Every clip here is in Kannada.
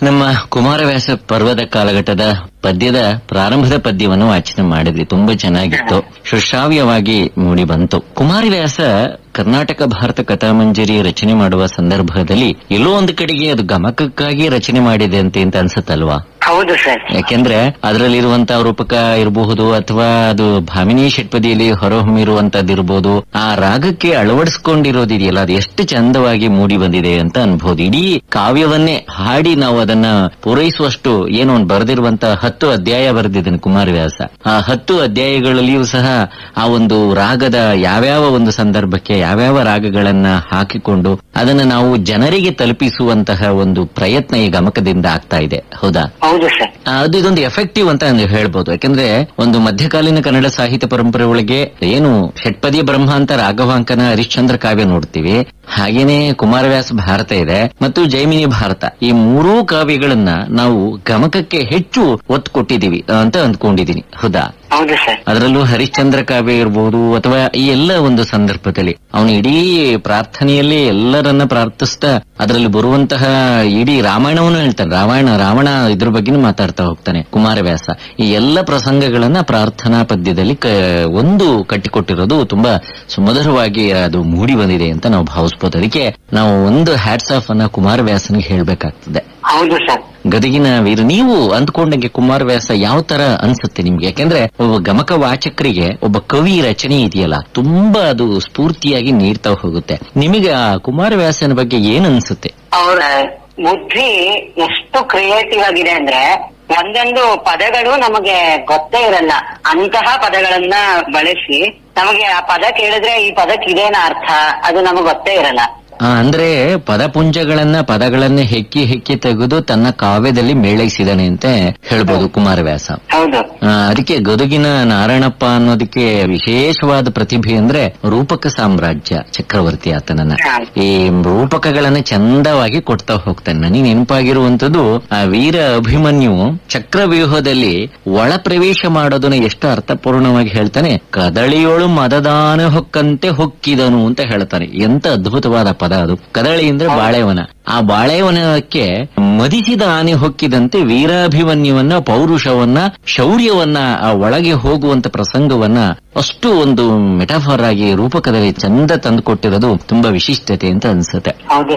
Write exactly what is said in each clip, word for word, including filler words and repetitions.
ನಮ್ಮ ಕುಮಾರವ್ಯಾಸ ಪರ್ವದ ಕಾಲಘಟ್ಟದ ಪದ್ಯದ ಪ್ರಾರಂಭದ ಪದ್ಯವನ್ನು ವಾಚನ ಮಾಡಿದ್ವಿ. ತುಂಬಾ ಚೆನ್ನಾಗಿತ್ತು, ಸುಶ್ರಾವ್ಯವಾಗಿ ಮೂಡಿ ಬಂತು. ಕುಮಾರವ್ಯಾಸ ಕರ್ನಾಟಕ ಭಾರತ ಕಥಾಮಂಜರಿ ರಚನೆ ಮಾಡುವ ಸಂದರ್ಭದಲ್ಲಿ ಎಲ್ಲೋ ಒಂದು ಕಡೆಗೆ ಅದು ಗಮಕಕ್ಕಾಗಿ ರಚನೆ ಮಾಡಿದೆ ಅಂತ ಅಂತ ಅನ್ಸುತ್ತಲ್ವಾ? ಹೌದು ಸರ್. ಯಾಕೆಂದ್ರೆ ಅದರಲ್ಲಿರುವಂತಹ ರೂಪಕ ಇರಬಹುದು ಅಥವಾ ಅದು ಭಾಮಿನಿ ಷಟ್ಪದಿಯಲ್ಲಿ ಹೊರಹೊಮ್ಮಿರುವಂತದ್ದಿರಬಹುದು, ಆ ರಾಗಕ್ಕೆ ಅಳವಡಿಸಿಕೊಂಡಿರೋದಿದೆಯಲ್ಲ, ಅದು ಎಷ್ಟು ಚಂದವಾಗಿ ಮೂಡಿ ಬಂದಿದೆ ಅಂತ ಅನ್ಬಹುದು. ಇಡೀ ಕಾವ್ಯವನ್ನೇ ಹಾಡಿ ನಾವು ಅದನ್ನ ಪೂರೈಸುವಷ್ಟು ಏನು ಒಂದು ಬರೆದಿರುವಂತಹ ಹತ್ತು ಅಧ್ಯಾಯ ಬರೆದಿದ್ದಾನೆ ಕುಮಾರವ್ಯಾಸ. ಆ ಹತ್ತು ಅಧ್ಯಾಯಗಳಲ್ಲಿಯೂ ಸಹ ಆ ಒಂದು ರಾಗದ ಯಾವ್ಯಾವ ಒಂದು ಸಂದರ್ಭಕ್ಕೆ ಯಾವ್ಯಾವ ರಾಗಗಳನ್ನ ಹಾಕಿಕೊಂಡು ಅದನ್ನ ನಾವು ಜನರಿಗೆ ತಲುಪಿಸುವಂತಹ ಒಂದು ಪ್ರಯತ್ನ ಈ ಗಮಕದಿಂದ ಆಗ್ತಾ ಇದೆ. ಹೌದಾ? ಹೌದು ಸರ್. ಅದು ಇದೊಂದು ಎಫೆಕ್ಟಿವ್ ಅಂತ ಹೇಳ್ಬೋದು. ಯಾಕಂದ್ರೆ ಒಂದು ಮಧ್ಯಕಾಲೀನ ಕನ್ನಡ ಸಾಹಿತ್ಯ ಪರಂಪರೆ ಒಳಗೆ ಏನು ಷಟ್ಪದಿಯ ಬ್ರಹ್ಮ ಅಂತ ರಾಘವಾಂಕನ ಹರಿಶ್ಚಂದ್ರ ಕಾವ್ಯ ನೋಡ್ತೀವಿ, ಹಾಗೇನೆ ಕುಮಾರವ್ಯಾಸ ಭಾರತ ಇದೆ ಮತ್ತು ಜೈಮಿನಿ ಭಾರತ. ಈ ಮೂರೂ ಕಾವ್ಯಗಳನ್ನ ನಾವು ಗಮಕಕ್ಕೆ ಹೆಚ್ಚು ಒತ್ತು ಕೊಟ್ಟಿದ್ದೀವಿ ಅಂತ ಅಂದ್ಕೊಂಡಿದ್ದೀನಿ. ಹೌದಾ? ಹೌದು ಸರ್. ಅದರಲ್ಲೂ ಹರಿಶ್ಚಂದ್ರ ಕಾವ್ಯ ಇರಬಹುದು ಅಥವಾ ಈ ಎಲ್ಲ ಒಂದು ಸಂದರ್ಭದಲ್ಲಿ ಅವನು ಇಡೀ ಪ್ರಾರ್ಥನೆಯಲ್ಲಿ ಎಲ್ಲರನ್ನ ಪ್ರಾರ್ಥಿಸ್ತಾ ಅದರಲ್ಲಿ ಬರುವಂತಹ ಇಡೀ ರಾಮಾಯಣವನ್ನು ಹೇಳ್ತಾನೆ. ರಾಮಾಯಣ ರಾವಣ ಇದ್ರ ಬಗ್ಗೆನೂ ಮಾತಾಡ್ತಾ ಹೋಗ್ತಾನೆ ಕುಮಾರವ್ಯಾಸ. ಈ ಎಲ್ಲ ಪ್ರಸಂಗಗಳನ್ನ ಪ್ರಾರ್ಥನಾ ಪದ್ಯದಲ್ಲಿ ಒಂದು ಕಟ್ಟಿಕೊಟ್ಟಿರೋದು ತುಂಬಾ ಸುಮಧುರವಾಗಿ ಅದು ಮೂಡಿ ಬಂದಿದೆ ಅಂತ ನಾವು ಭಾವಿಸಬಹುದು. ಅದಕ್ಕೆ ನಾವು ಒಂದು ಹ್ಯಾಟ್ಸ್ ಆಫ್ ಅನ್ನ ಕುಮಾರವ್ಯಾಸನಿಗೆ ಹೇಳ್ಬೇಕಾಗ್ತದೆ. ಹೌದು ಸರ್. ಗದಗಿನ ವೀರ, ನೀವು ಅಂದ್ಕೊಂಡಂಗೆ ಕುಮಾರವ್ಯಾಸ ಯಾವ ತರ ಅನ್ಸುತ್ತೆ ನಿಮ್ಗೆ? ಯಾಕೆಂದ್ರೆ ಒಬ್ಬ ಗಮಕ ವಾಚಕರಿಗೆ ಒಬ್ಬ ಕವಿ ರಚನೆ ಇದೆಯಲ್ಲ, ತುಂಬಾ ಅದು ಸ್ಫೂರ್ತಿಯಾಗಿ ನೀಡ್ತಾ ಹೋಗುತ್ತೆ. ನಿಮಗೆ ಆ ಕುಮಾರವ್ಯಾಸನ ಬಗ್ಗೆ ಏನ್ ಅನ್ಸುತ್ತೆ? ಅವರ ಬುದ್ಧಿ ಎಷ್ಟು ಕ್ರಿಯೇಟಿವ್ ಆಗಿದೆ ಅಂದ್ರೆ ಒಂದೊಂದು ಪದಗಳು ನಮಗೆ ಗೊತ್ತೇ ಇರಲ್ಲ, ಅಂತಹ ಪದಗಳನ್ನ ಬಳಸಿ ನಮಗೆ ಆ ಪದ ಕೇಳಿದ್ರೆ ಈ ಪದಕ್ಕೆ ಇದೇನ ಅರ್ಥ ಅದು ನಮಗೆ ಗೊತ್ತೇ ಇರಲ್ಲ. ಅಂದ್ರೆ ಪದಪುಂಜಗಳನ್ನ ಪದಗಳನ್ನ ಹೆಕ್ಕಿ ಹೆಕ್ಕಿ ತೆಗೆದು ತನ್ನ ಕಾವ್ಯದಲ್ಲಿ ಮೇಳೈಸಿದಾನೆ ಅಂತ ಹೇಳ್ಬೋದು ಕುಮಾರವ್ಯಾಸ. ಹೌದು. ಅದಕ್ಕೆ ಗದುಗಿನ ನಾರಾಯಣಪ್ಪ ಅನ್ನೋದಕ್ಕೆ ವಿಶೇಷವಾದ ಪ್ರತಿಭೆ ಅಂದ್ರೆ ರೂಪಕ ಸಾಮ್ರಾಜ್ಯ ಚಕ್ರವರ್ತಿ ಆತನನ್ನ. ಈ ರೂಪಕಗಳನ್ನ ಚಂದವಾಗಿ ಕೊಡ್ತಾ ಹೋಗ್ತಾನೆ. ನನಗೆ ನೆನಪಾಗಿರುವಂತದ್ದು ಆ ವೀರ ಅಭಿಮನ್ಯು ಚಕ್ರವ್ಯೂಹದಲ್ಲಿ ಒಳ ಪ್ರವೇಶ ಮಾಡೋದನ್ನ ಎಷ್ಟು ಅರ್ಥಪೂರ್ಣವಾಗಿ ಹೇಳ್ತಾನೆ. ಕದಳಿಯೋಳು ಮದದಾನ ಹೊಕ್ಕಂತೆ ಹೊಕ್ಕಿದನು ಅಂತ ಹೇಳ್ತಾನೆ. ಎಂತ ಅದ್ಭುತವಾದ ಪದ ಅದು. ಕದಳಿ ಅಂದ್ರೆ ಬಾಳೆವನ. ಆ ಬಾಳೆವನಕ್ಕೆ ಮದಿಸಿದ ಆನೆ ಹೊಕ್ಕಿದಂತೆ ವೀರಾಭಿಮನ್ಯುವನ್ನ, ಪೌರುಷವನ್ನ, ಶೌರ್ಯವನ್ನ, ಆ ಒಳಗೆ ಹೋಗುವಂತ ಪ್ರಸಂಗವನ್ನ ಅಷ್ಟು ಒಂದು ಮೆಟಾಫರ್ ಆಗಿ ರೂಪಕದಲ್ಲಿ ಚಂದ ತಂದುಕೊಟ್ಟಿರೋದು ತುಂಬಾ ವಿಶಿಷ್ಟತೆ ಅಂತ ಅನ್ಸುತ್ತೆ.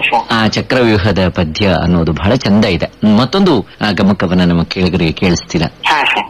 ಆ ಚಕ್ರವ್ಯೂಹದ ಪದ್ಯ ಅನ್ನೋದು ಬಹಳ ಚಂದ ಇದೆ. ಮತ್ತೊಂದು ಆ ಗಮಕವನ್ನ ನಮ್ಮ ಕೇಳಿಗರಿಗೆ ಕೇಳಿಸ್ತೀರಾ?